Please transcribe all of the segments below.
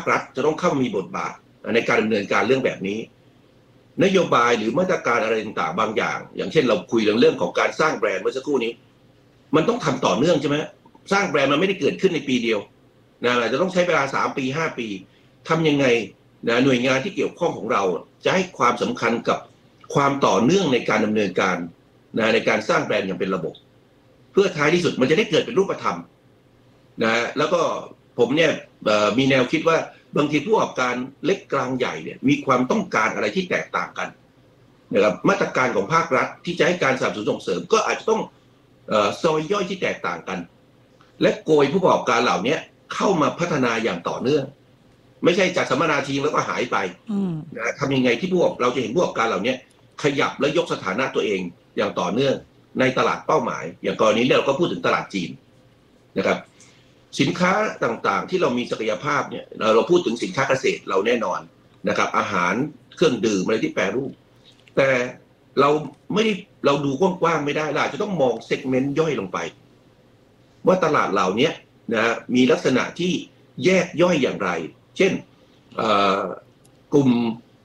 รัฐจะต้องเข้ามีบทบาทในการดำเนินการเรื่องแบบนี้นโยบายหรือมาตรการอะไรต่างๆบางอย่างอย่างเช่นเราคุยเรื่องของการสร้างแบรนด์เมื่อสักครู่นี้มันต้องทำต่อเนื่องใช่ไหมสร้างแบรนด์มันไม่ได้เกิดขึ้นในปีเดียวนะจะต้องใช้เวลา3 ปี 5 ปีทำยังไงนะหน่วยงานที่เกี่ยวข้องของเราจะให้ความสำคัญกับความต่อเนื่องในการดำเนินการนะในการสร้างแบรนด์อย่างเป็นระบบเพื่อท้ายที่สุดมันจะได้เกิดเป็นรูปธรรมนะแล้วก็ผมเนี่ยมีแนวคิดว่าบางทีผู้ประกอบการเล็กกลางใหญ่เนี่ยมีความต้องการอะไรที่แตกต่างกันนะครับมาตรการของภาครัฐที่จะให้การสนับสนุนส่งเสริมก็อาจจะต้องซอยย่อยที่แตกต่างกันและโกยผู้ประกอบการเหล่านี้เข้ามาพัฒนาอย่างต่อเนื่องไม่ใช่จัดสัมมนาทีแล้วก็หายไปนะทำยังไงที่เราจะเห็นผู้ประกอบการเหล่านี้ขยับและยกสถานะตัวเองอย่างต่อเนื่องในตลาดเป้าหมายอย่างกรณีนี้เราก็พูดถึงตลาดจีนนะครับสินค้าต่างๆที่เรามีศักยภาพเนี่ยเราพูดถึงสินค้าเกษตรเราแน่นอนนะครับอาหารเครื่องดื่มอะไรที่แปรรูปแต่เราดูกว้างๆไม่ได้เราอาจจะต้องมองเซกเมนต์ย่อยลงไปว่าตลาดเหล่านี้นะมีลักษณะที่แยกย่อยอย่างไรเช่นกลุ่ม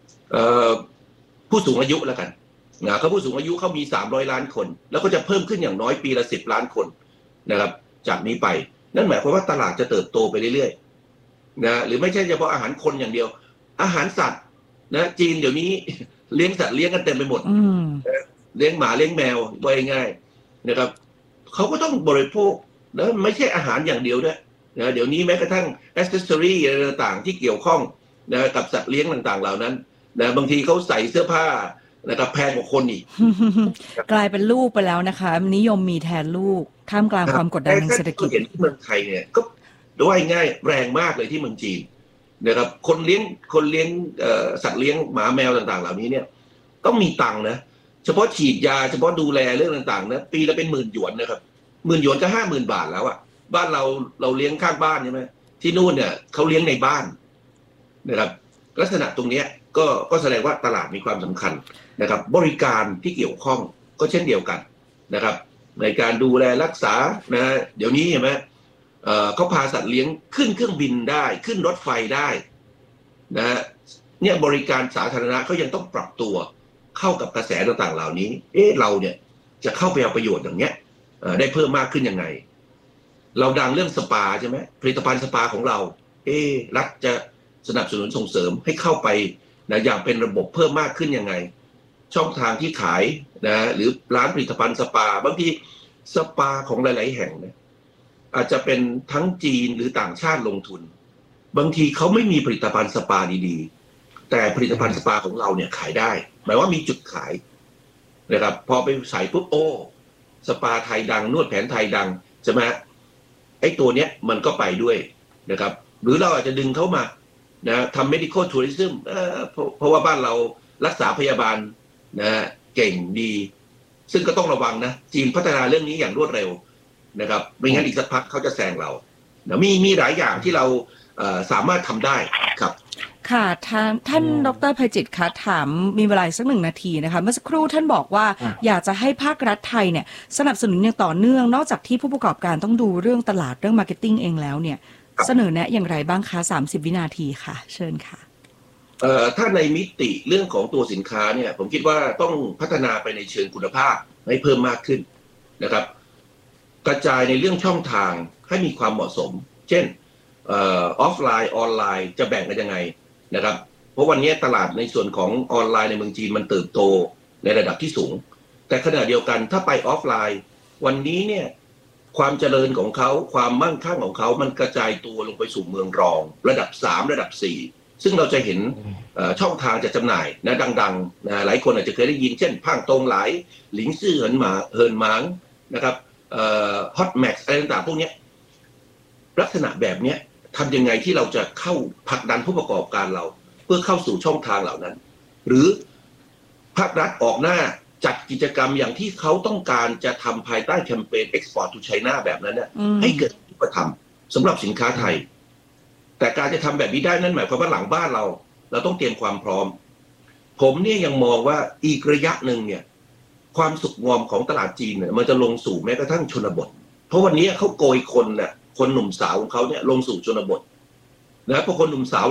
ผู้สูงอายุแล้วกันนะเขาผู้สูงอายุเขามี300 ล้านคนแล้วก็จะเพิ่มขึ้นอย่างน้อยปีละ10 ล้านคนนะครับจากนี้ไปนั่นหมายความว่าตลาดจะเติบโตไปเรื่อยๆนะหรือไม่ใช่เฉพาะอาหารคนอย่างเดียวอาหารสัตว์นะจีนเดี๋ยวนี้เลี้ยงสัตว์เลี้ยงกันเต็มไปหมดเลี้ยงหมาเลี้ยงแมวไว้ง่ายนะครับเขาก็ต้องบริโภคแล้วไม่ใช่อาหารอย่างเดียวด้วยนะเดี๋ยวนี้แม้กระทั่งแอคเซสซอรี่อะไรต่างๆที่เกี่ยวข้องนะกับสัตว์เลี้ยงต่างๆเหล่านั้นนะบางทีเขาใส่เสื้อผ้านะครับแพงกว่าคนอีกกลายเป็นลูกไปแล้วนะคะนิยมมีแทนลูกท่ามกลางความกดดันทางเศรษฐกิจเห็นที่เมืองไทยเนี่ยก็ด้วยง่ายแรงมากเลยที่เมืองจีนนะครับคนเลี้ยงสัตว์เลี้ยงหมาแมวต่างๆเหล่านี้เนี่ยต้องมีตังค์นะเฉพาะฉีดยาเฉพาะดูแลเรื่องต่างๆนะปีละเป็น10,000 หยวนนะครับ10,000 หยวนก็50,000 บาทแล้วอ่ะบ้านเราเลี้ยงข้างบ้านใช่ไหมที่นู่นเนี่ยเขาเลี้ยงในบ้านนะครับลักษณะตรงนี้ก็แสดงว่าตลาดมีความสำคัญนะครับบริการที่เกี่ยวข้องก็เช่นเดียวกันนะครับในการดูแลรักษานะเดี๋ยวนี้เห็นไหมเขาพาสัตว์เลี้ยงขึ้นเครื่องบินได้ขึ้นรถไฟได้นะเนี่ยบริการสาธารณะเขายังต้องปรับตัวเข้ากับกระแสต่างๆเหล่านี้เราเนี่ยจะเข้าไปเอาประโยชน์อย่างเงี้ยได้เพิ่มมากขึ้นยังไงเราดังเรื่องสปาใช่ไหมผลิตภัณฑ์สปาของเรารัฐจะสนับสนุนส่งเสริมให้เข้าไปนะอย่างเป็นระบบเพิ่มมากขึ้นยังไงช่องทางที่ขายนะหรือร้านผลิตภัณฑ์สปาบางทีสปาของหลายๆแห่งนะอาจจะเป็นทั้งจีนหรือต่างชาติลงทุนบางทีเขาไม่มีผลิตภัณฑ์สปาดีๆแต่ผลิตภัณฑ์สปาของเราเนี่ยขายได้หมายว่ามีจุดขายนะครับพอไปใส่ปุ๊บสปาไทยดังนวดแผนไทยดังใช่ไหมไอ้ตัวเนี้ยมันก็ไปด้วยนะครับหรือเราอาจจะดึงเข้ามานะทำ medical tourism เพราะว่าบ้านเรารักษาพยาบาลนะเก่งดีซึ่งก็ต้องระวังนะจีนพัฒนาเรื่องนี้อย่างรวดเร็วนะครับไม่งั้นอีกสักพักเขาจะแซงเรานะมีหลายอย่างที่เราสามารถทำได้ครับค่ะท่านดร.ไพจิตรคะถามมีเวลาสัก1 นาทีนะคะเมื่อสักครู่ท่านบอกว่าอยากจะให้ภาครัฐไทยเนี่ยสนับสนุนอย่างต่อเนื่องนอกจากที่ผู้ประกอบการต้องดูเรื่องตลาดเรื่องมาร์เก็ตติ้งเองแล้วเนี่ยเสนอแนะอย่างไรบ้างคะ30 วินาทีค่ะเชิญค่ะถ้าในมิติเรื่องของตัวสินค้าเนี่ยผมคิดว่าต้องพัฒนาไปในเชิงคุณภาพให้เพิ่มมากขึ้นนะครับกระจายในเรื่องช่องทางให้มีความเหมาะสมเช่นออฟไลน์ออนไลน์จะแบ่งกันยังไงนะครับเพราะวันนี้ตลาดในส่วนของออนไลน์ในเมืองจีนมันเติบโตในระดับที่สูงแต่ขณะเดียวกันถ้าไปออฟไลน์วันนี้เนี่ยความเจริญของเขาความมั่งคั่งของเขามันกระจายตัวลงไปสู่เมืองรองระดับ3ระดับ4ซึ่งเราจะเห็นช่องทางจะจำหน่ายนะดังๆนะหลายคนอาจจะเคยได้ยินเช่นพ่างตรงหลายหลิงซื่อเฮินหมางนะครับฮอตแม็กซ์อะไรต่างๆพวกนี้ลักษณะแบบนี้ทำยังไงที่เราจะเข้าผลักดันผู้ประกอบการเราเพื่อเข้าสู่ช่องทางเหล่านั้นหรือภาครัฐออกหน้าจัดกิจกรรมอย่างที่เขาต้องการจะทำภายใต้แคมเปญ Export to China แบบนั้นเนี่ยให้เกิดรูปธรรมสำหรับสินค้าไทยแต่การจะทำแบบนี้ได้นั่นหมายความว่าหลังบ้านเราต้องเตรียมความพร้อมผมเนี่ยยังมองว่าอีกระยะหนึ่งเนี่ยความสุขงอมของตลาดจีนเนี่ยมันจะลงสู่แม้กระทั่งชนบทเพราะวันนี้เขาโกยคนหนุ่มสาวของเขาเนี่ยลงสู่ชนบทนะพอคนหนุ่มสาว